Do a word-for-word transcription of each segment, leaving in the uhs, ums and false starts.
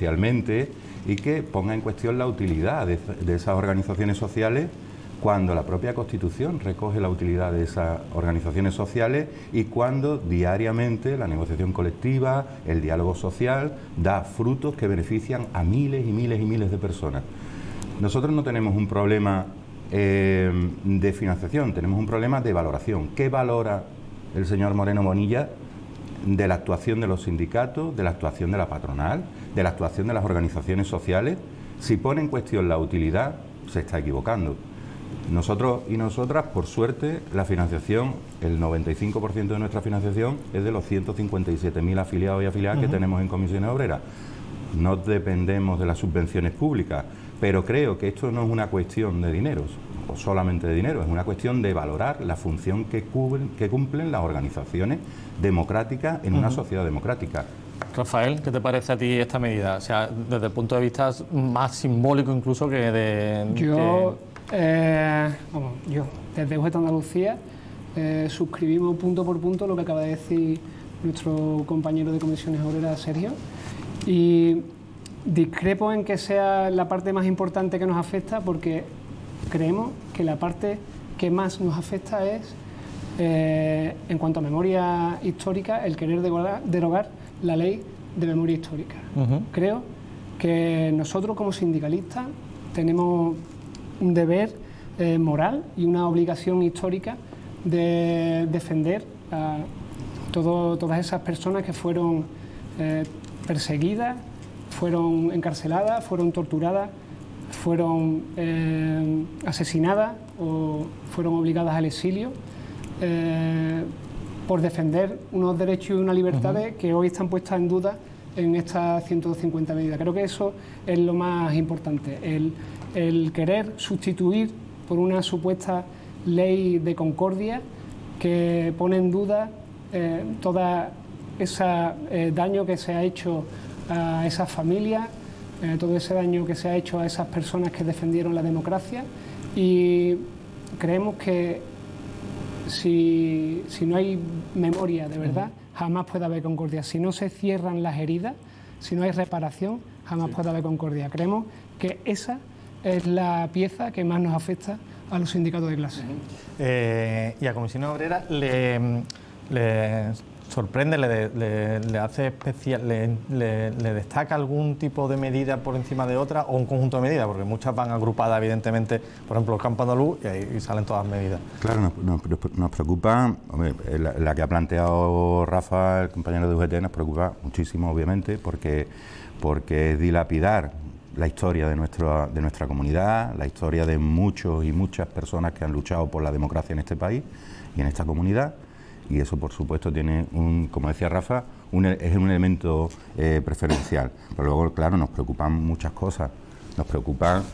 socialmente y que ponga en cuestión la utilidad de, de esas organizaciones sociales cuando la propia Constitución recoge la utilidad de esas organizaciones sociales y cuando diariamente la negociación colectiva, el diálogo social, da frutos que benefician a miles y miles y miles de personas. Nosotros no tenemos un problema eh, de financiación, tenemos un problema de valoración. ¿Qué valora el señor Moreno Bonilla de la actuación de los sindicatos, de la actuación de la patronal, de la actuación de las organizaciones sociales? Si pone en cuestión la utilidad, se está equivocando. Nosotros y nosotras, por suerte, la financiación, el noventa y cinco por ciento de nuestra financiación es de los ciento cincuenta y siete mil afiliados y afiliadas uh-huh. que tenemos en Comisiones Obreras. No dependemos de las subvenciones públicas, pero creo que esto no es una cuestión de dineros, o solamente de dinero, es una cuestión de valorar la función que, cubren, que cumplen las organizaciones democráticas en uh-huh. una sociedad democrática. Rafael, ¿qué te parece a ti esta medida? O sea, desde el punto de vista más simbólico incluso que de... Yo... Que... Eh, vamos, yo, desde U G T Andalucía, eh, suscribimos punto por punto lo que acaba de decir nuestro compañero de Comisiones Obreras, Sergio, y discrepo en que sea la parte más importante que nos afecta, porque creemos que la parte que más nos afecta es, eh, en cuanto a memoria histórica, el querer derogar, derogar la ley de memoria histórica. Uh-huh. Creo que nosotros como sindicalistas tenemos un deber eh, moral y una obligación histórica de defender a todo, todas esas personas que fueron eh, perseguidas, fueron encarceladas, fueron torturadas, fueron eh, asesinadas o fueron obligadas al exilio eh, por defender unos derechos y unas libertades uh-huh. que hoy están puestas en duda en estas ciento cincuenta medidas. Creo que eso es lo más importante, el el querer sustituir por una supuesta ley de concordia que pone en duda eh, todo ese eh, daño que se ha hecho a esas familias, eh, todo ese daño que se ha hecho a esas personas que defendieron la democracia, y creemos que si, si no hay memoria de verdad, jamás puede haber concordia. Si no se cierran las heridas, si no hay reparación, jamás sí. puede haber concordia. Creemos que esa es la pieza que más nos afecta a los sindicatos de clase. Eh, y a Comisiones Obreras le, le sorprende, le, le, le hace especial, le, le, le destaca algún tipo de medida por encima de otra o un conjunto de medidas, porque muchas van agrupadas evidentemente, por ejemplo el campo andaluz, y ahí salen todas las medidas. Claro, nos, nos, nos preocupa, hombre, la, la que ha planteado Rafa, el compañero de U G T, nos preocupa muchísimo, obviamente, porque, porque es dilapidar la historia de nuestra, de nuestra comunidad, la historia de muchos y muchas personas que han luchado por la democracia en este país y en esta comunidad, y eso por supuesto tiene un, como decía Rafa, un, es un elemento eh, preferencial. Pero luego, claro, nos preocupan muchas cosas. Nos preocupa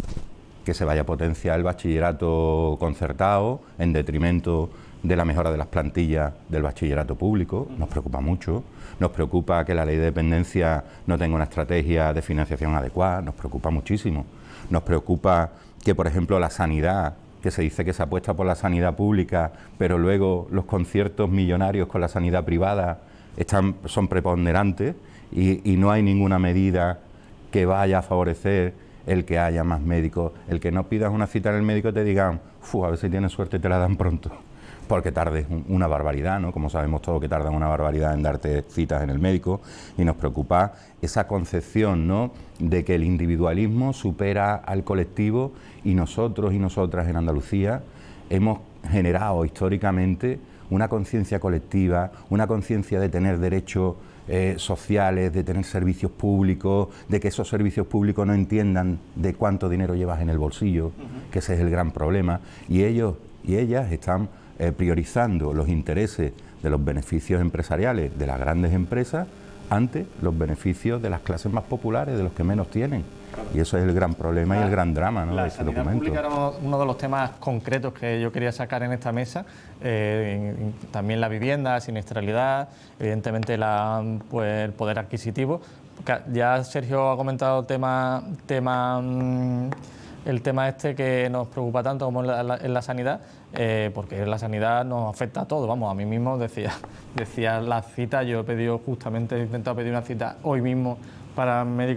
que se vaya a potenciar el bachillerato concertado en detrimento de la mejora de las plantillas del bachillerato público, nos preocupa mucho. Nos preocupa que la ley de dependencia no tenga una estrategia de financiación adecuada, nos preocupa muchísimo. Nos preocupa que, por ejemplo, la sanidad, que se dice que se apuesta por la sanidad pública, pero luego los conciertos millonarios con la sanidad privada están, son preponderantes y, y no hay ninguna medida que vaya a favorecer el que haya más médicos, el que no pidas una cita en el médico y te digan, a ver si tienes suerte y te la dan pronto. Porque tardes una barbaridad, ¿no? Como sabemos todos que tardan una barbaridad en darte citas en el médico, y nos preocupa esa concepción, ¿no?, de que el individualismo supera al colectivo, y nosotros y nosotras en Andalucía hemos generado históricamente una conciencia colectiva, una conciencia de tener derechos eh, sociales, de tener servicios públicos, de que esos servicios públicos no entiendan de cuánto dinero llevas en el bolsillo, uh-huh. que ese es el gran problema, y ellos y ellas están Eh, priorizando los intereses de los beneficios empresariales de las grandes empresas ante los beneficios de las clases más populares, de los que menos tienen. Y eso es el gran problema la, y el gran drama, ¿no?, de ese documento. Pública era uno de los temas concretos que yo quería sacar en esta mesa, eh, también la vivienda, siniestralidad, evidentemente la, pues, el poder adquisitivo. Ya Sergio ha comentado el tema, tema el tema este que nos preocupa tanto como en la, la, en la sanidad, eh, porque la sanidad nos afecta a todos. Vamos, a mí mismo decía, decía la cita, yo he pedido justamente, he intentado pedir una cita hoy mismo para médico